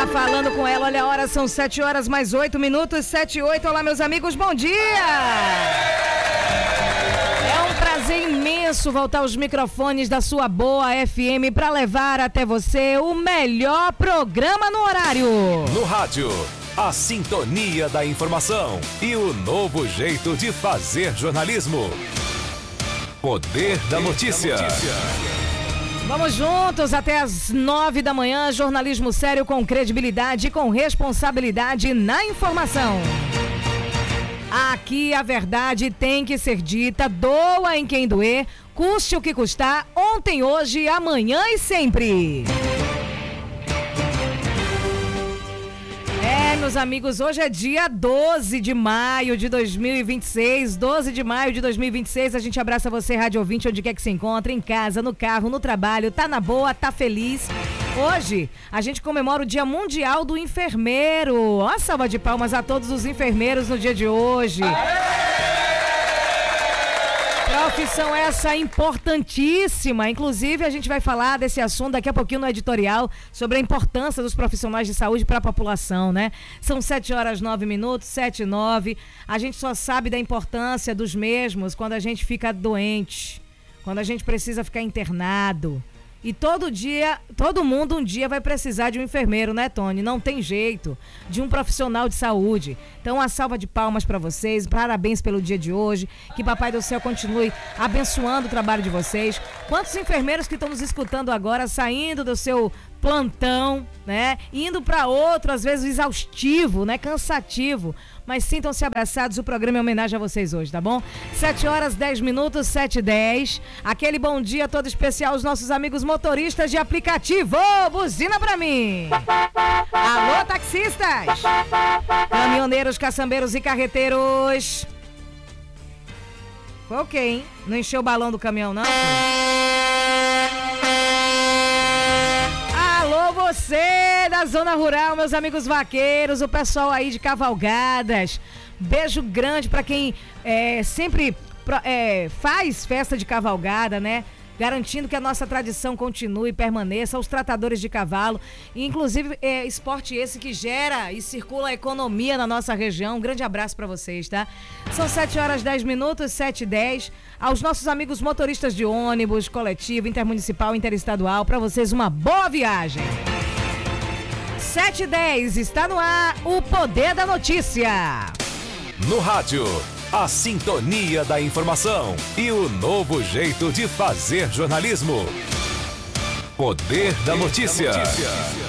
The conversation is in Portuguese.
Tá falando com ela, olha a hora, são 7 horas mais 8 minutos, 7 e 8. Olá, meus amigos, bom dia! É um prazer imenso voltar aos microfones da sua boa FM para levar até você o melhor programa no horário. No rádio, a sintonia da informação e o novo jeito de fazer jornalismo. Poder da Notícia. Vamos juntos até as 9 da manhã, jornalismo sério com credibilidade e com responsabilidade na informação. Aqui a verdade tem que ser dita, doa em quem doer, custe o que custar, ontem, hoje, amanhã e sempre. Meus amigos, hoje é dia 12 de maio de 2026, 12 de maio de 2026, a gente abraça você, rádio ouvinte, onde quer que se encontre, em casa, no carro, no trabalho, tá na boa, tá feliz. Hoje, a gente comemora o Dia Mundial do Enfermeiro. Uma salva de palmas a todos os enfermeiros no dia de hoje. Profissão essa importantíssima, inclusive a gente vai falar desse assunto daqui a pouquinho no editorial, sobre a importância dos profissionais de saúde para a população, né? São 7 horas 9 minutos, 7 e 9, a gente só sabe da importância dos mesmos quando a gente fica doente, quando a gente precisa ficar internado. E todo mundo um dia vai precisar de um enfermeiro, né, Tony? Não tem jeito, de um profissional de saúde. Então, uma salva de palmas para vocês, parabéns pelo dia de hoje, que Papai do Céu continue abençoando o trabalho de vocês. Quantos enfermeiros que estão nos escutando agora, saindo do seu plantão, né, indo para outro, às vezes exaustivo, né, cansativo, mas sintam-se abraçados, o programa é homenagem a vocês hoje, tá bom? 7 horas 10 minutos, 7 e 10, aquele bom dia todo especial aos nossos amigos motoristas de aplicativo. Buzina pra mim! Alô, taxistas! Caminhoneiros, caçambeiros e carreteiros. Ok, hein? Não encheu o balão do caminhão, não? Alô, você da zona rural, meus amigos vaqueiros, o pessoal aí de Cavalgadas. Beijo grande pra quem sempre faz festa de cavalgada, né? Garantindo que a nossa tradição continue e permaneça, os tratadores de cavalo, e inclusive esporte esse que gera e circula a economia na nossa região. Um grande abraço para vocês, tá? São 7 horas 10 minutos, 7 e 10. Aos nossos amigos motoristas de ônibus, coletivo, intermunicipal, interestadual, para vocês uma boa viagem. 7 e 10, está no ar o Poder da Notícia. No rádio, a sintonia da informação e o novo jeito de fazer jornalismo. Poder da Notícia.